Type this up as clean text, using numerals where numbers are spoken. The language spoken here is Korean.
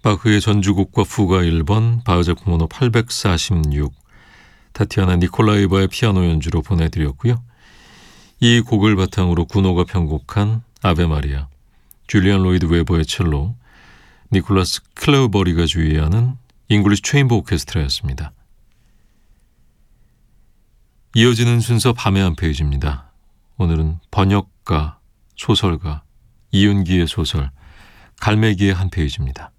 바흐의 전주곡과 fu가 1번, 바흐 작품 번호 846, 타티아나 니콜라이바의 피아노 연주로 보내드렸고요. 이 곡을 바탕으로 구노가 편곡한 아베 마리아, 줄리안 로이드 웨버의 첼로, 니콜라스 클레어버리가 주의하는 잉글리시 체인버 오케스트라였습니다. 이어지는 순서 밤의 한 페이지입니다. 오늘은 번역가, 소설가, 이윤기의 소설 갈매기의 한 페이지입니다.